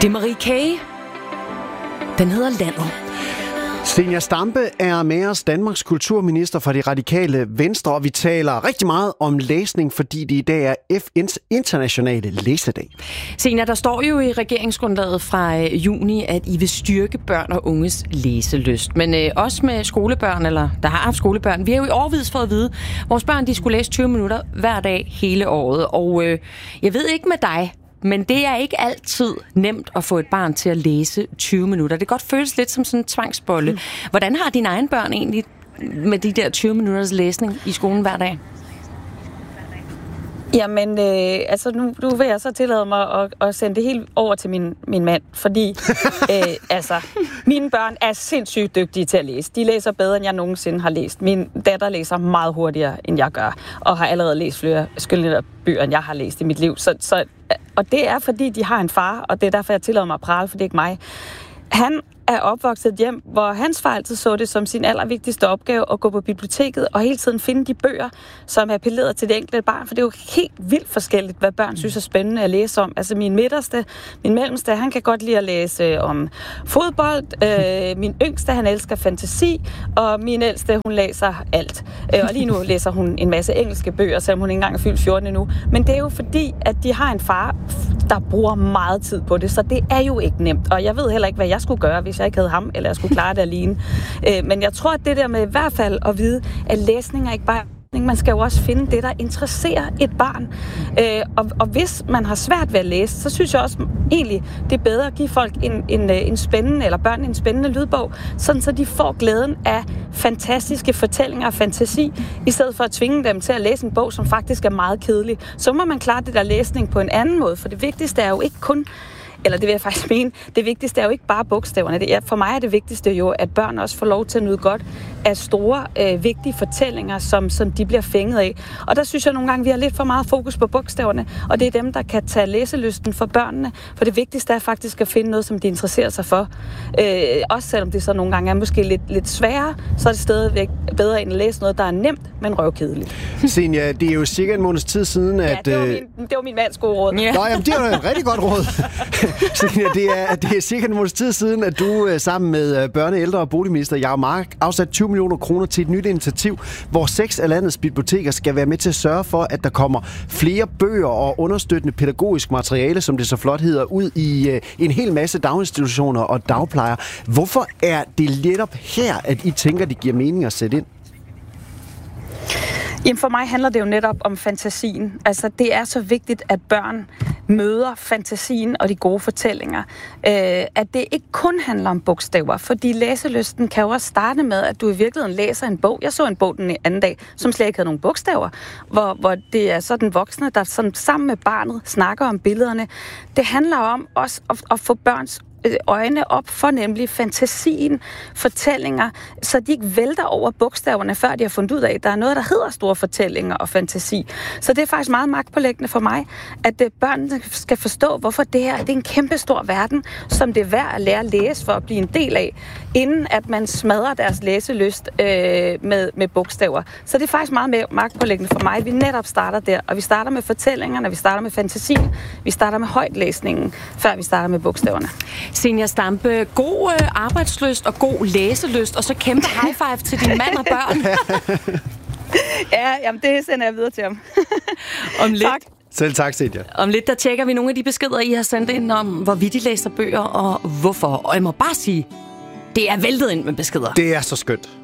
Det er Marie K. Den hedder Landet. Zenia Stampe er med os, Danmarks kulturminister for Det Radikale Venstre, og vi taler rigtig meget om læsning, fordi det i dag er FN's internationale læsedag. Zenia, der står jo i regeringsgrundlaget fra juni, at I vil styrke børn og unges læselyst. Men også med skolebørn, eller der har haft skolebørn, vi har jo i årevis fået at vide, at vores børn de skulle læse 20 minutter hver dag hele året. Og jeg ved ikke med dig, men det er ikke altid nemt at få et barn til at læse 20 minutter. Det kan godt føles lidt som sådan en tvangsbolle. Hvordan har dine egne børn egentlig med de der 20 minutters læsning i skolen hver dag? Jamen, nu vil jeg så tillade mig at sende det helt over til min mand, fordi mine børn er sindssygt dygtige til at læse. De læser bedre, end jeg nogensinde har læst. Min datter læser meget hurtigere, end jeg gør, og har allerede læst flere skønlitterære bøger, end jeg har læst i mit liv. Og det er, fordi de har en far, og det er derfor, jeg tillader mig at prale, for det er ikke mig. Han er opvokset et hjem, hvor hans far altid så det som sin allervigtigste opgave at gå på biblioteket og hele tiden finde de bøger, som er appelleret til det enkelte barn, for det er jo helt vildt forskelligt, hvad børn synes er spændende at læse om. Altså min mellemste, han kan godt lide at læse om fodbold, min yngste, han elsker fantasi, og min ældste, hun læser alt. Og lige nu læser hun en masse engelske bøger, selvom hun ikke engang er fyldt 14 endnu. Men det er jo fordi, at de har en far, der bruger meget tid på det, så det er jo ikke nemt. Og jeg ved heller ikke, hvad jeg skulle gøre, hvis jeg ikke havde ham, eller jeg skulle klare det alene. Men jeg tror, at det der med i hvert fald at vide, at læsning er ikke bare man skal jo også finde det, der interesserer et barn. Og hvis man har svært ved at læse, så synes jeg også egentlig, det er bedre at give folk en spændende, eller børn en spændende lydbog, sådan så de får glæden af fantastiske fortællinger og fantasi, i stedet for at tvinge dem til at læse en bog, som faktisk er meget kedelig. Så må man klare det der læsning på en anden måde, for det vigtigste er jo ikke kun eller det vil jeg faktisk mene, det vigtigste er jo ikke bare bogstaverne. For mig er det vigtigste jo, at børn også får lov til at nyde godt af store, vigtige fortællinger, som de bliver fænget af. Og der synes jeg nogle gange, vi har lidt for meget fokus på bogstaverne, og det er dem, der kan tage læselysten for børnene. For det vigtigste er faktisk at finde noget, som de interesserer sig for. Også selvom det så nogle gange er måske lidt sværere, så er det stadigvæk bedre end at læse noget, der er nemt, men røvkedeligt. Zenia, det er jo cirka en måneds tid siden, at... Ja, det var min mands gode råd. Ja. Nå, jamen, det var et rigtig godt råd. Zenia, det er cirka en måneds tid siden, at du sammen med børne-, ældre- og boligminister Jacob Mark afsat 20 millioner kroner til et nyt initiativ, hvor 6 af landets biblioteker skal være med til at sørge for, at der kommer flere bøger og understøttende pædagogisk materiale, som det så flot hedder, ud i en hel masse daginstitutioner og dagplejer. Hvorfor er det netop her, at I tænker, det giver mening at sætte ind? Jamen for mig handler det jo netop om fantasien. Altså det er så vigtigt, at børn møder fantasien og de gode fortællinger. At det ikke kun handler om bogstaver, fordi læselysten kan jo også starte med, at du i virkeligheden læser en bog. Jeg så en bog den anden dag, som slet ikke havde nogen bogstaver, hvor det er så den voksne, der sådan, sammen med barnet snakker om billederne. Det handler om også at få børns øjne op for nemlig fantasien, fortællinger, så de ikke vælter over bogstaverne, før de har fundet ud af, at der er noget, der hedder store fortællinger og fantasi. Så det er faktisk meget magtpåliggende for mig, at børnene skal forstå, hvorfor det her det er en kæmpe stor verden, som det er værd at lære at læse for at blive en del af, inden at man smadrer deres læselyst med bogstaver. Så det er faktisk meget mere magtpåliggende for mig, at vi netop starter der, og vi starter med fortællingerne, vi starter med fantasien, vi starter med højtlæsningen, før vi starter med bogstaverne. Zenia Stampe, god arbejdslyst og god læselyst, og så kæmpe high five til din mand og børn. Ja, jamen det sender jeg videre til ham. Om lidt. Tak. Selv tak, Zenia. Om lidt, der tjekker vi nogle af de beskeder, I har sendt ind om, hvorvidt I læser bøger og hvorfor. Og jeg må bare sige, det er væltet ind med beskeder. Det er så skønt.